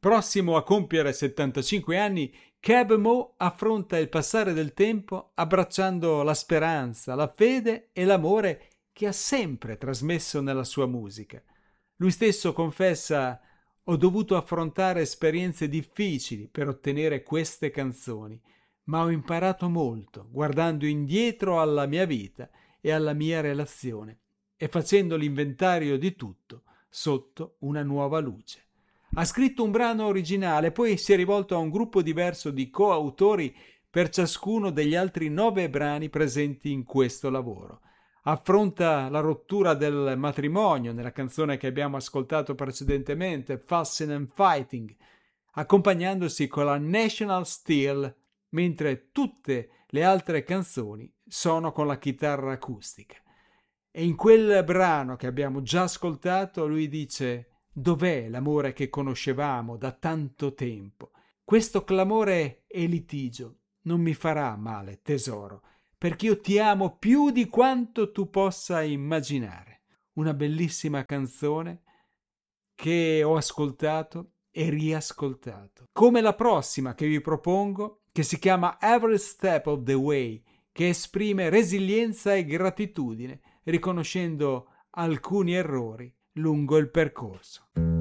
Prossimo a compiere 75 anni, Keb' Mo' affronta il passare del tempo abbracciando la speranza, la fede e l'amore che ha sempre trasmesso nella sua musica. Lui stesso confessa: ho dovuto affrontare esperienze difficili per ottenere queste canzoni, ma ho imparato molto guardando indietro alla mia vita e alla mia relazione e facendo l'inventario di tutto sotto una nuova luce. Ha scritto un brano originale, poi si è rivolto a un gruppo diverso di coautori per ciascuno degli altri 9 brani presenti in questo lavoro. Affronta la rottura del matrimonio nella canzone che abbiamo ascoltato precedentemente, Fussin' and Fighting, accompagnandosi con la National Steel, mentre tutte le altre canzoni sono con la chitarra acustica. E in quel brano che abbiamo già ascoltato lui dice: dov'è l'amore che conoscevamo da tanto tempo? Questo clamore e litigio non mi farà male, tesoro, perché io ti amo più di quanto tu possa immaginare. Una bellissima canzone che ho ascoltato e riascoltato. Come la prossima che vi propongo, che si chiama Every Step of the Way, che esprime resilienza e gratitudine, riconoscendo alcuni errori lungo il percorso.